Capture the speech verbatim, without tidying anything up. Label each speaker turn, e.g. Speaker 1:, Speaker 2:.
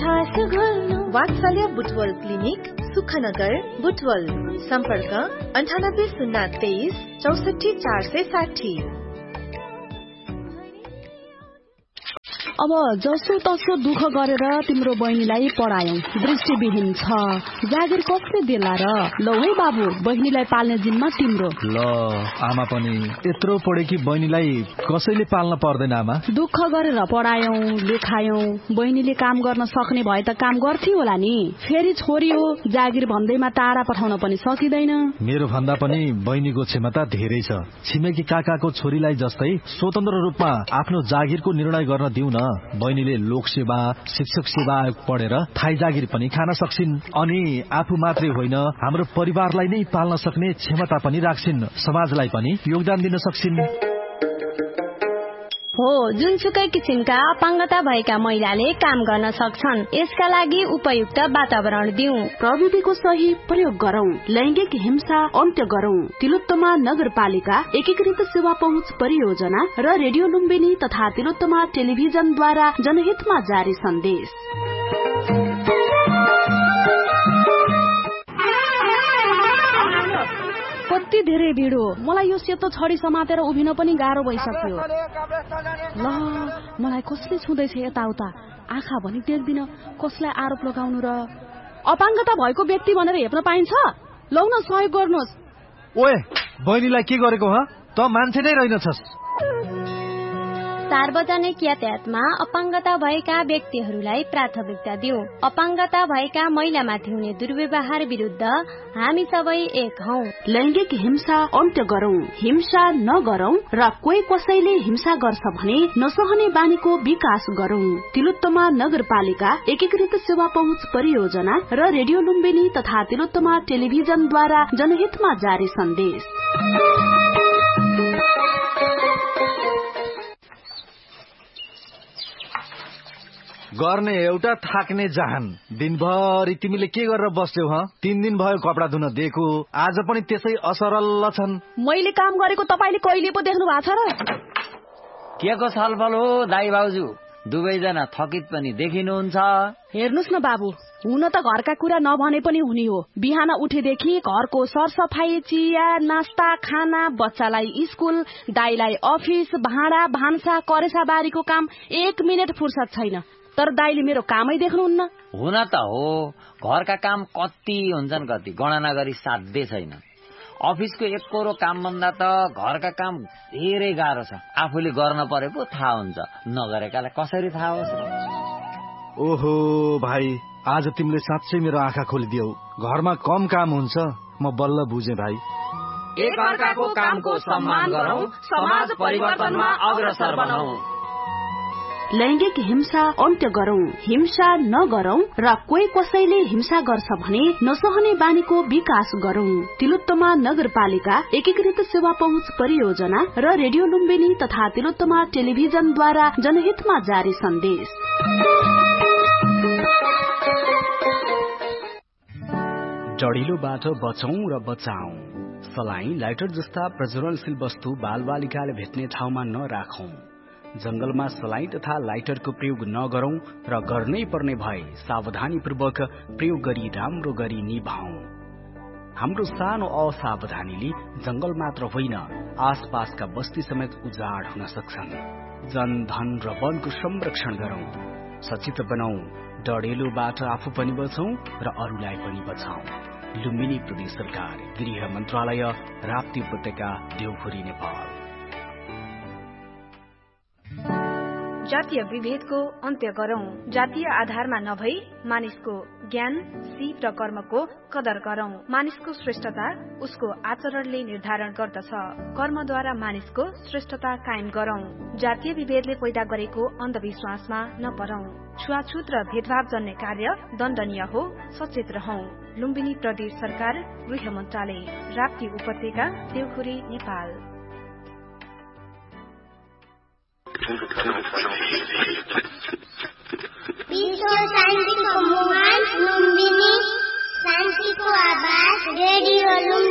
Speaker 1: वात्सल्य बुटवल क्लिनिक सुखनगर बुटवल सम्पर्क अन्ठानब्बे शून्य तेइस चौसठी चार सय साठी।
Speaker 2: अब जसो तसो दुःख गरेर तिम्रो बहिनीलाई पढायौ, दृष्टिविहीन छ, जागिर कसले देला र? लौ है बाबु, बहिनीलाई पाल्ने जिम्मा तिम्रो।
Speaker 3: ल आमा पनि यत्रो पढेकी बहिनीलाई कसैले पाल्न पर्दैन आमा।
Speaker 2: दुःख गरेर पढायौ, लेखायौ, बहिनीले काम गर्न सक्ने भए त काम गर्थी होला नि। फेरि छोरी हो, जागिर भन्दैमा टाढा पठाउन पनि सकिँदैन।
Speaker 3: मेरो भन्दा पनि बहिनीको क्षमता धेरै छ। छिमेकी काकाको छोरीलाई जस्तै स्वतन्त्र रूपमा आफ्नो जागिरको निर्णय गर्न दिउ न। बहिनीले लोक सेवा, शिक्षक सेवा आयोग पढेर थाई जागिर पनि खान सक्छिन्, अनि आफू मात्रै होइन हाम्रो परिवारलाई नै पाल्न सक्ने क्षमता पनि राख्छिन्, समाजलाई पनि योगदान दिन सक्छिन्।
Speaker 4: हो, जुनसुकै किसिमका अपाङ्गता भएका महिलाले काम गर्न सक्छन्। यसका लागि उपयुक्त वातावरण दिउँ,
Speaker 2: प्रविधिको सही प्रयोग गरौं, लैंगिक हिंसा अन्त्य गरौं। तिलोत्तमा नगरपालिका एकीकृत सेवा पहुँच परियोजना र रेडियो लुम्बिनी तथा तिलोत्तमा टेलिभिजनद्वारा जनहितमा जारी सन्देश। कति धेरै भिड हो, मलाई यो सेतो छडी समातेर उभिन पनि गाह्रो भइसक्यो। ल मलाई कसले छुँदैछ यताउता, आँखा भनी देख्दिन, कसलाई आरोप लगाउनु र? अपाङ्गता भएको व्यक्ति भनेर हेप्न पाइन्छ? लौ न सहयोग गर्नुहोस्।
Speaker 3: ओए बहिनीलाई के गरेको ह? त मान्छे नै रहेनछस्।
Speaker 4: सार्वजनिक यातायातमा अपाङ्गता भएका व्यक्तिहरूलाई प्राथमिकता दिउँ। अपाङ्गता भएका महिलामाथि हुने दुर्व्यवहार विरुद्ध हामी सबै एक हौ।
Speaker 2: लैंगिक हिंसा अन्त्य गरौं, हिंसा नगरौं र कोही कसैले हिंसा गर्छ भने नसहने बानीको विकास गरौं। तिलोत्तमा नगरपालिका एकीकृत सेवा पहुँच परियोजना र रेडियो लुम्बिनी तथा तिलोत्तमा टेलिभिजनद्वारा जनहितमा जारी सन्देश।
Speaker 3: गर्ने एउटा थाक्ने जहान, दिनभरि तिमीले के गरेर बस्यौ ह? तीन दिन भयो कपडा धुन दिएको, आज पनि त्यसै असरल छन्।
Speaker 2: मैले काम गरेको तपाईले कहिले पो देख्नु भएको छ र?
Speaker 5: के को छलफल हो दाइ बाउजू? दुवैजना थकित पनि देखिनुहुन्छ।
Speaker 2: हेर्नुस् न बाबु, हुन त घरका कुरा नभने पनि हुने हो। बिहान उठेदेखि घरको सरसफाई, चिया, नास्ता, खाना, बच्चालाई स्कुल, दाइलाई अफिस, भाँडा भान्सा, करेसा बारीको काम, एक मिनट फुर्सद छैन। तर दाइले मेरो कामै देख्नुहुन्न।
Speaker 5: हुन त हो, घरका काम कति हुन्छन् कति गणना गरी साध्य छैन। अफिसको एक कोरो काम भन्दा त घरका काम धेरै गाह्रो छ। आफूले गर्न परे पो थाहा हुन्छ, नगरेकालाई कसरी थाहा होस्?
Speaker 3: ओहो भाइ, आज तिमीले साँच्चै मेरो आँखा खोलिदियौ। घरमा कम काम हुन्छ, म बल्ल बुझे भाइ।
Speaker 5: एक अर्काको कामको सम्मान गरौं, समाज परिवर्तनमा अग्रसर बनाऊ।
Speaker 2: लैंगिक हिंसा अन्त्य गरौं, हिंसा नगरौं र कोही कसैले हिंसा गर्छ भने नसहने बानीको विकास गरौं। तिलोत्तमा नगरपालिका एकीकृत सेवा पहुँच परियोजना र रेडियो लुम्बिनी तथा तिलोत्तमा टेलिभिजनद्वारा जनहितमा जारी सन्देश।
Speaker 6: डढिलोबाट बचौं र बचाऊ। सलाइन, लाइटर जस्ता प्रज्वलनशील वस्तु बालबालिकाले भेट्ने ठाउँमा नराखौं। जंगलमा सलाइन तथा लाइटरको प्रयोग नगरौं र गर्नै पर्ने भए सावधानीपूर्वक प्रयोग गरी राम्रो गरी निभाऊ। हाम्रो सानो असावधानीले जंगल मात्र होइन, आसपासका बस्ती समेत उजाड हुन सक्छन्। जन, धन र वनको संरक्षण गरौं, सचेत बनाऊ। डढेलोबाट आफू पनि बचौं र अरूलाई पनि बचाऊ। लुम्बिनी प्रदेश सरकार, गृह मन्त्रालय, राप्ती उपत्यका, देवखुरी, नेपाल।
Speaker 7: जातीय विभेदको अन्त्य गरौं। जातीय आधारमा नभई मानिसको ज्ञान, सिप र कर्मको कदर गरौं। मानिसको श्रेष्ठता उसको आचरणले निर्धारण गर्दछ। कर्मद्वारा मानिसको श्रेष्ठता कायम गरौं। जातीय विभेदले पैदा गरेको अन्धविश्वासमा नपरौं। छुवाछुत र भेदभाव जन्य कार्य दण्डनीय हो, सचेत रहौं। लुम्बिनी प्रदेश सरकार, गृह मन्त्रालय, राप्ती उपत्यका, देवखुरी, नेपाल।
Speaker 8: विश्व शान्तिको मुहान लुम्बिनी, शान्तिको आवाज रेडियो लुम्बिनी।